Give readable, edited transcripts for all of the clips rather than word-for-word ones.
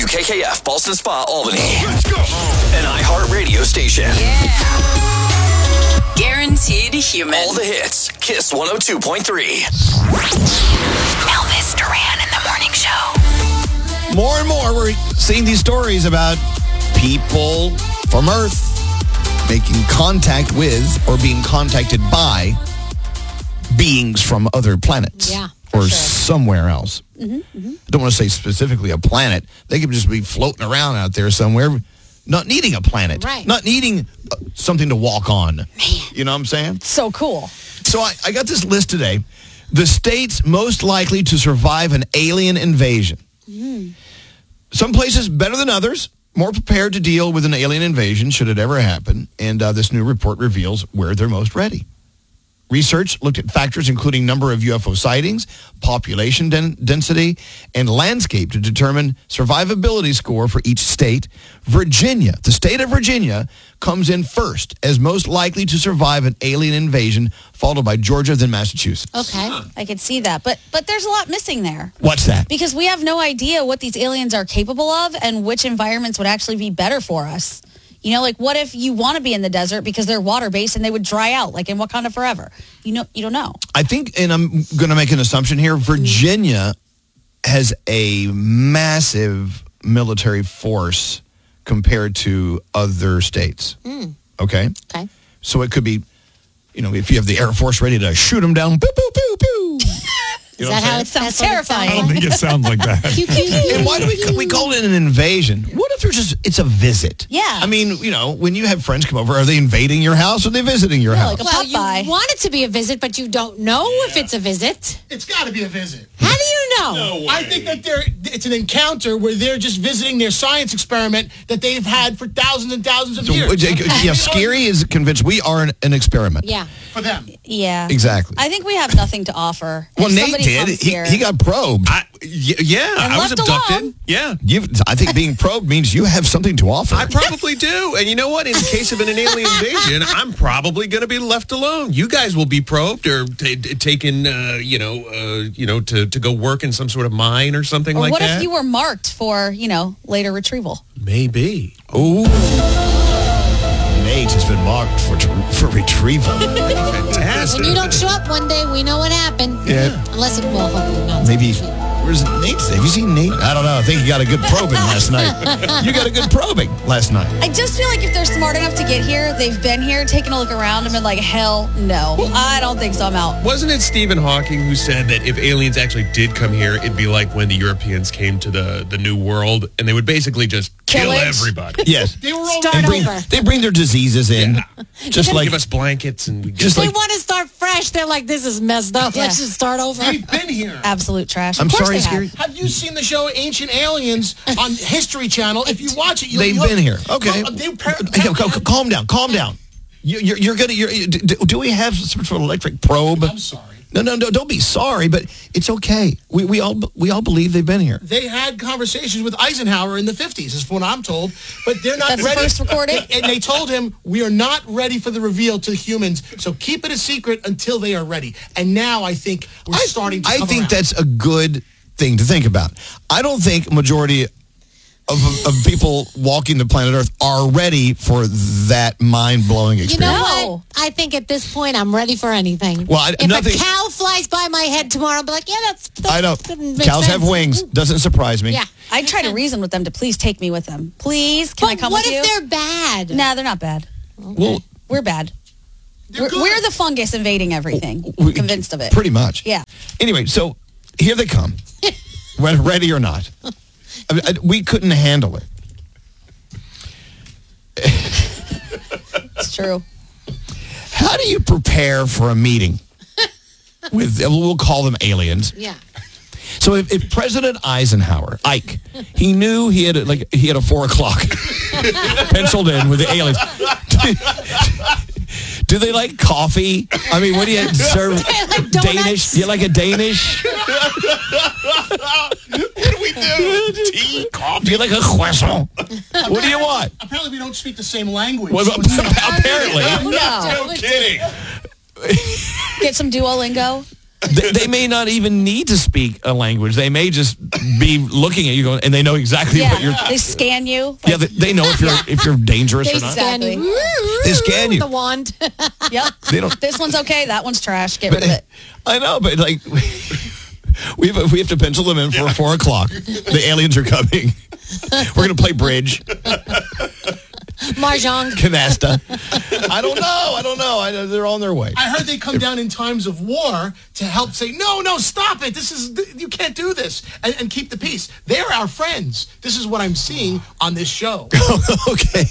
WKKF, Ballston Spa, Albany. Let's go. An iHeart radio station. Yeah. Guaranteed human. All the hits. Kiss 102.3. Elvis Duran in the morning show. More and more, we're seeing these stories about people from Earth making contact with or being contacted by beings from other planets. Yeah, or sure. somewhere else. I don't want to say specifically a planet. They could just be floating around out there somewhere, not needing a planet. Right. Not needing something to walk on. Man. You know what I'm saying? So cool. So I got this list today. The states most likely to survive an alien invasion. Some places better than others, more prepared to deal with an alien invasion should it ever happen. And this new report reveals where they're most ready. Research looked at factors including number of UFO sightings, population density, and landscape to determine survivability score for each state. Virginia, the state of Virginia, comes in first as most likely to survive an alien invasion, followed by Georgia, then Massachusetts. Okay. I could see that. But there's a lot missing there. What's that? Because we have no idea what these aliens are capable of and which environments would actually be better for us. You know, like what if you want to be in the desert because they're water-based and they would dry out, like in Wakanda forever? You don't know. I think, and I'm going to make an assumption here, Virginia has a massive military force compared to other states. Okay? Okay. So it could be, you know, if you have the Air Force ready to shoot them down, pew, pew, pew, pew. You know Is that how it Sounds that's what it terrifying. sounds I don't think it sounds like that. Pew, pew, pew. And why do we call it an invasion? What if it's a visit? Yeah. I mean, you know, when you have friends come over, are they invading your house or are they visiting your house? like a Well, Popeye. you want it to be a visit, but you don't know if it's a visit. It's got to be a visit. How do you know? I think that it's an encounter where they're just visiting their science experiment that they've had for thousands and thousands of So, years. yeah, Scary is convinced we are an experiment. Yeah. For them. Yeah. Exactly. I think we have nothing to offer. Well, If Nate somebody did. comes He here- got probed. I And was left abducted. alone. Yeah. I think being probed means you have something to offer. I probably do. And you know what? In the case of an alien invasion, I'm probably going to be left alone. You guys will be probed or taken, to go work in some sort of mine or something Or like what that. if you were marked for, later retrieval? Maybe. Ooh. Nate has been marked for retrieval. Fantastic. When you don't show up one day, we know what happened. Yeah. Unless it, well, hopefully not. Maybe. Where's Nate? Have you seen Nate? I don't know. I think you got a good probing last night. You got a good probing last night. I just feel like if they're smart enough to get here, they've been here, taken a look around, and been like, hell no. I don't think so. I'm out. Wasn't it Stephen Hawking who said that if aliens actually did come here, it'd be like when the Europeans came to the New World and they would basically just kill Pillage. everybody. Yes. They were all Start over. They bring their diseases in. Just like Give us blankets and we just They like want to start fresh. They're like, this is messed up. Let's Yeah. just start over. They've been here. Absolute trash. I'm Of course sorry, they have. Scary. Have you seen the show Ancient Aliens on History Channel? If you watch it, you'll They've been here. Okay. Calm down. Calm down. You're gonna. Do we have some sort of electric probe? I'm sorry. No. Don't be sorry, but it's okay. We all believe they've been here. They had conversations with Eisenhower in the 50s, is what I'm told. But they're not That's the ready. first recording? And they told him, we are not ready for the reveal to humans, so keep it a secret until they are ready. And now I think we're starting to I come think around. that's a good thing to think about. I don't think a majority of people walking the planet Earth are ready for that mind-blowing You experience. know No. what? I think at this point, I'm ready for anything. Well, if nothing- a cow flies by my head tomorrow, I'll be like, yeah, that's I know. that makes Cows have sense. wings. Doesn't surprise me. Yeah. I'd try to reason with them to please take me with them. Please, can I But come what with you? if they're bad? Nah, they're not bad. Well, We're bad. They're We're, good. we're the fungus invading everything. we- I'm convinced of it. Pretty much. Yeah. Anyway, so here they come. Whether ready or not. We couldn't handle it. It's true. How do you prepare for a meeting with, we'll call them aliens. Yeah. So if President Eisenhower, Ike, he knew he had a 4:00 penciled in with the aliens. Do they like coffee? I mean, what do you serve? like donuts? Danish? Do you like a Danish? What do we do? Tea, coffee. Do you like a croissant? What do you want? Apparently we don't speak the same language. Well, so it's not- apparently. No. No kidding. Get some Duolingo. They may not even need to speak a language. They may just be looking at you going, and they know exactly what you're. They scan you. Yeah, they know if you're dangerous They or not. scan you. They scan you. The wand. Yep. They don't. This one's okay. That one's trash. Get rid of it. I know, but like we have to pencil them in for 4 o'clock. The aliens are coming. We're gonna play bridge. Mahjong. Canasta. I don't know. I know they're on their way. I heard they come down in times of war to help say, no, stop it. You can't do this. And keep the peace. They're our friends. This is what I'm seeing on this show. Okay.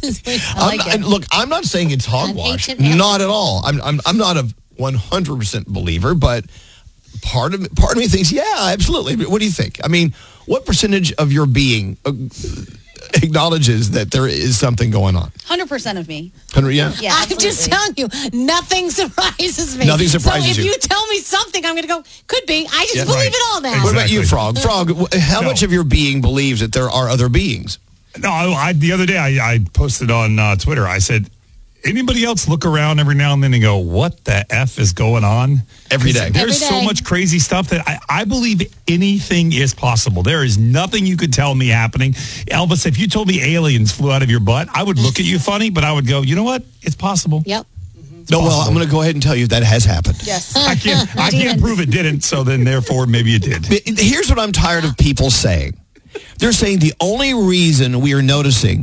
Look, I'm not saying it's hogwash. Not at all. I'm not a 100% believer, but part of me thinks, yeah, absolutely. What do you think? I mean, what percentage of your being acknowledges that there is something going on? 100% of me. 100, yeah? Yeah, I'm just telling you, nothing surprises me. Nothing surprises so if you. you tell me something, I'm going to go, could be. I just believe it all now. What about you, Frog? Frog, how much of your being believes that there are other beings? No, the other day I posted on Twitter, I said, anybody else look around every now and then and go, what the F is going on? Every day. There's so much crazy stuff that I believe anything is possible. There is nothing you could tell me happening. Elvis, if you told me aliens flew out of your butt, I would look at you funny, but I would go, you know what? It's possible. Yep. No, well, I'm going to go ahead and tell you that has happened. Yes. I can't prove it didn't, so then therefore maybe it did. Here's what I'm tired of people saying. They're saying the only reason we are noticing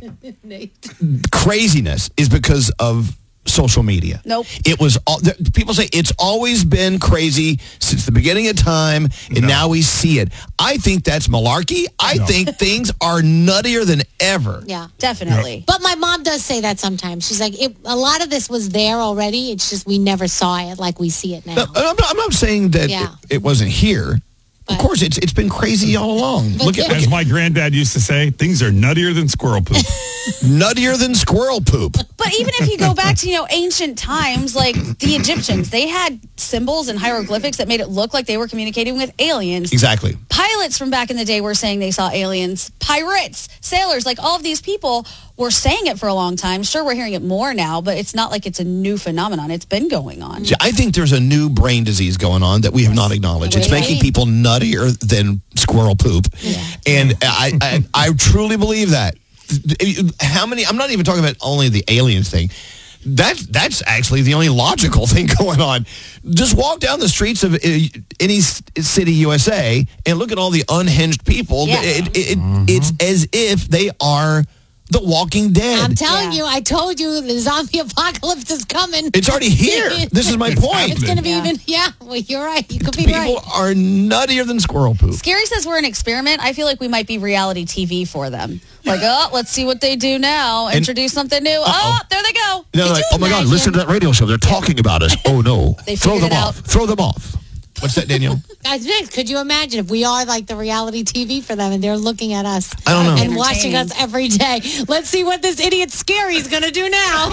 craziness is because of social media. Nope. It was people say it's always been crazy since the beginning of time, and now we see it. I think that's malarkey. I think things are nuttier than ever. Yeah. Definitely. But my mom does say that sometimes. She's like, a lot of this was there already. It's just we never saw it like we see it now. No, I'm not saying that it wasn't here. Of course, it's been crazy all along. Look at As my granddad used to say, things are nuttier than squirrel poop. Nuttier than squirrel poop. But even if you go back to, ancient times, like the Egyptians, they had symbols and hieroglyphics that made it look like they were communicating with aliens. Exactly. Pilots from back in the day were saying they saw aliens. Pirates, sailors, like all of these people were saying it for a long time. Sure, we're hearing it more now, but it's not like it's a new phenomenon. It's been going on. I think there's a new brain disease going on that we have not acknowledged. It's making people nuttier than squirrel poop. Yeah. And I truly believe that. How many, I'm not even talking about only the aliens thing. That's actually the only logical thing going on. Just walk down the streets of any city, USA, and look at all the unhinged people. Yeah. It's as if they are The Walking Dead. I'm telling you, I told you the zombie apocalypse is coming. It's already here. This is my point. It's going to be well, you're right. You could be right. People are nuttier than squirrel poop. Scary says we're an experiment. I feel like we might be reality TV for them. Like, let's see what they do now. Introduce something new. Oh, there they go. Like, oh my God, listen to that radio show. They're talking about us. Oh no. Throw them off. Throw them off. What's that, Danielle? Guys, could you imagine if we are like the reality TV for them and they're looking at us I don't know. and watching us every day? Let's see what this idiot Scary's going to do now.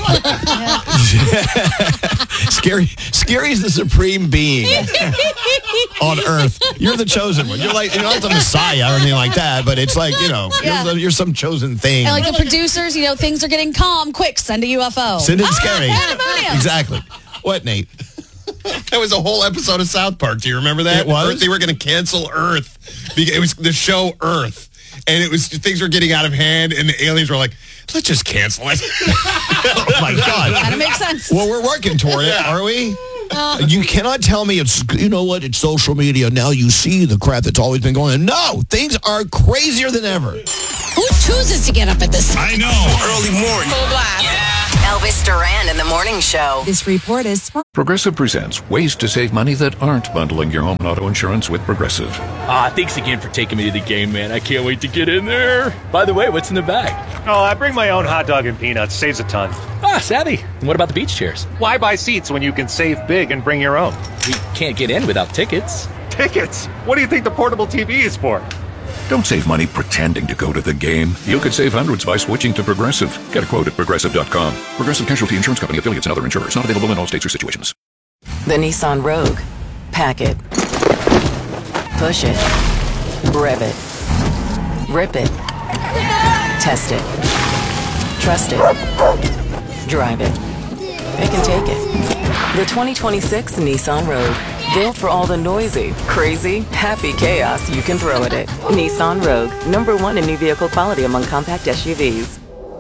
Scary's the supreme being on Earth. You're the chosen one. You're not the Messiah or anything like that, but it's like, you're some chosen thing. And like the producers, things are getting calm. Quick, send a UFO. Send it Scary. Pandemonium. Exactly. What, Nate? That was a whole episode of South Park. Do you remember that? It was? They were going to cancel Earth. It was the show Earth. And it was things were getting out of hand, and the aliens were like, let's just cancel it. Oh, my God. Kind of makes sense. Well, we're working toward it, are we? You cannot tell me it's social media. Now you see the crap that's always been going on. No, things are crazier than ever. Who chooses to get up at this time? I know. Early morning. Full blast. Yeah. Elvis Duran in the Morning Show. This report is Progressive presents ways to save money that aren't bundling your home and auto insurance with Progressive. Thanks again for taking me to the game, man. I can't wait to get in there. By the way, what's in the bag? Oh, I bring my own hot dog and peanuts. Saves a ton. Savvy. And what about the beach chairs? Why buy seats when you can save big and bring your own? We can't get in without tickets. Tickets? What do you think the portable TV is for? Don't save money pretending to go to the game. You could save hundreds by switching to Progressive. Get a quote at Progressive.com. Progressive Casualty Insurance Company, affiliates, and other insurers. Not available in all states or situations. The Nissan Rogue. Pack it. Push it. Rev it. Rip it. Test it. Trust it. Drive it. Pick and take it. The 2026 Nissan Rogue. Built for all the noisy, crazy, happy chaos you can throw at it. Nissan Rogue, #1 in new vehicle quality among compact SUVs.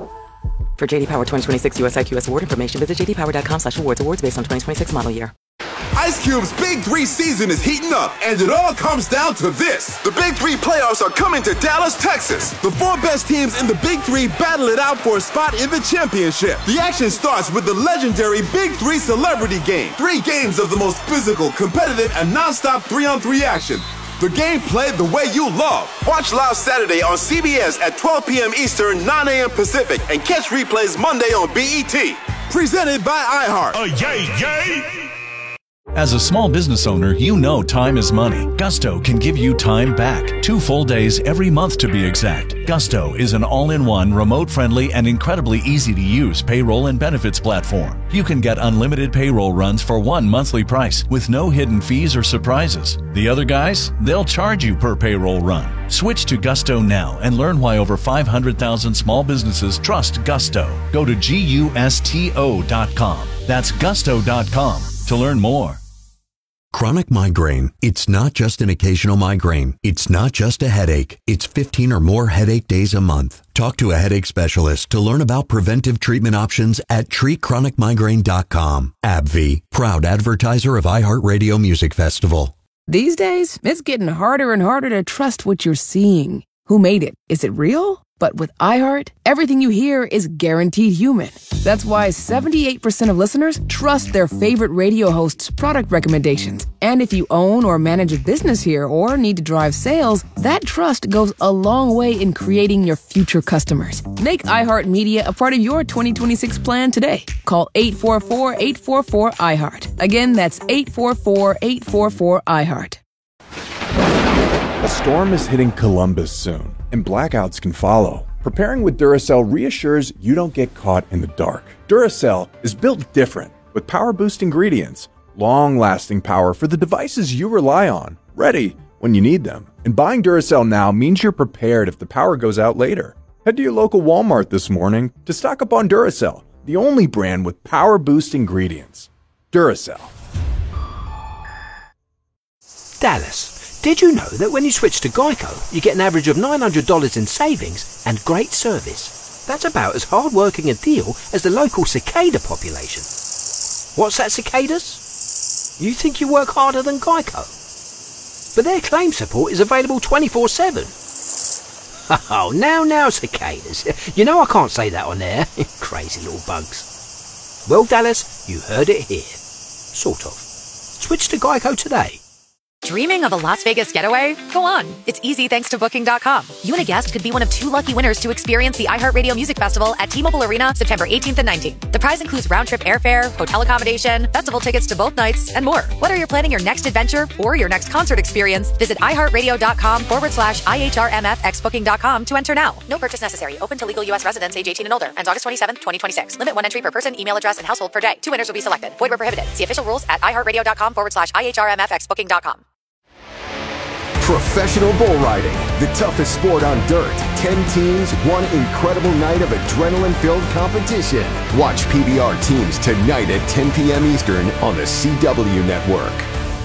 For JD Power 2026 US IQS award information, visit jdpower.com/awards. Awards based on 2026 model year. Ice Cube's Big 3 season is heating up, and it all comes down to this. The Big 3 playoffs are coming to Dallas, Texas. The 4 best teams in the Big 3 battle it out for a spot in the championship. The action starts with the legendary Big 3 Celebrity Game. 3 games of the most physical, competitive, and non-stop 3-on-3 action. The game played the way you love. Watch live Saturday on CBS at 12 p.m. Eastern, 9 a.m. Pacific, and catch replays Monday on BET. Presented by iHeart. Yay! As a small business owner, you know time is money. Gusto can give you time back. 2 full days every month to be exact. Gusto is an all-in-one, remote-friendly, and incredibly easy-to-use payroll and benefits platform. You can get unlimited payroll runs for one monthly price with no hidden fees or surprises. The other guys, they'll charge you per payroll run. Switch to Gusto now and learn why over 500,000 small businesses trust Gusto. Go to GUSTO.com. That's Gusto.com to learn more. Chronic migraine. It's not just an occasional migraine. It's not just a headache. It's 15 or more headache days a month. Talk to a headache specialist to learn about preventive treatment options at treatchronicmigraine.com. AbbVie, proud advertiser of iHeartRadio Music Festival. These days, it's getting harder and harder to trust what you're seeing. Who made it? Is it real? But with iHeart, everything you hear is guaranteed human. That's why 78% of listeners trust their favorite radio hosts' product recommendations. And if you own or manage a business here or need to drive sales, that trust goes a long way in creating your future customers. Make iHeartMedia a part of your 2026 plan today. Call 844-844-iHeart. Again, that's 844-844-iHeart. A storm is hitting Columbus soon, and blackouts can follow. Preparing with Duracell reassures you don't get caught in the dark. Duracell is built different, with power boost ingredients, long-lasting power for the devices you rely on, ready when you need them. And buying Duracell now means you're prepared if the power goes out later. Head to your local Walmart this morning to stock up on Duracell, the only brand with power boost ingredients. Duracell. Dallas. Did you know that when you switch to Geico, you get an average of $900 in savings and great service? That's about as hard-working a deal as the local cicada population. What's that, cicadas? You think you work harder than Geico? But their claim support is available 24/7. Oh, now, cicadas. You know I can't say that on air. Crazy little bugs. Well, Dallas, you heard it here. Sort of. Switch to Geico today. Dreaming of a Las Vegas getaway? Go on. It's easy thanks to Booking.com. You and a guest could be one of 2 lucky winners to experience the iHeartRadio Music Festival at T-Mobile Arena September 18th and 19th. The prize includes round-trip airfare, hotel accommodation, festival tickets to both nights, and more. Whether you're planning your next adventure or your next concert experience, visit iHeartRadio.com/IHRMFXBooking.com to enter now. No purchase necessary. Open to legal U.S. residents age 18 and older. Ends August 27th, 2026. Limit 1 entry per person, email address, and household per day. 2 winners will be selected. Void where prohibited. See official rules at iHeartRadio.com/IHRMFXBooking.com. Professional bull riding, the toughest sport on dirt. 10 teams, one incredible night of adrenaline-filled competition. Watch PBR teams tonight at 10 p.m. Eastern on the CW Network.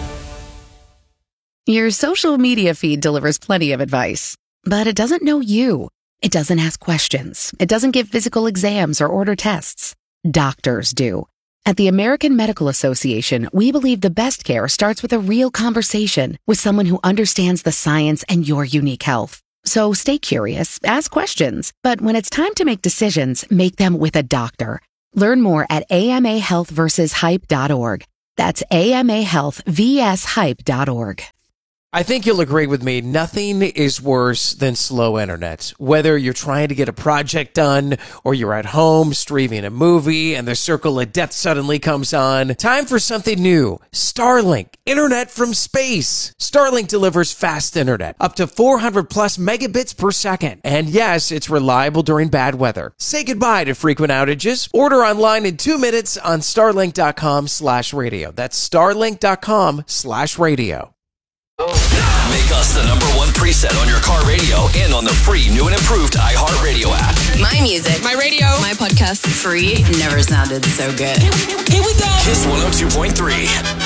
Your social media feed delivers plenty of advice, but it doesn't know you. It doesn't ask questions. It doesn't give physical exams or order tests. Doctors do. At the American Medical Association, we believe the best care starts with a real conversation with someone who understands the science and your unique health. So stay curious, ask questions, but when it's time to make decisions, make them with a doctor. Learn more at amahealthversushype.org. That's amahealthvshype.org. I think you'll agree with me, nothing is worse than slow internet. Whether you're trying to get a project done or you're at home streaming a movie and the circle of death suddenly comes on, time for something new. Starlink, internet from space. Starlink delivers fast internet, up to 400 plus megabits per second. And yes, it's reliable during bad weather. Say goodbye to frequent outages. Order online in 2 minutes on starlink.com/radio. That's starlink.com/radio. Make us the #1 preset on your car radio and on the free new and improved iHeartRadio app. My music, my radio, my podcast, free, never sounded so good. Here we go. Kiss 102.3.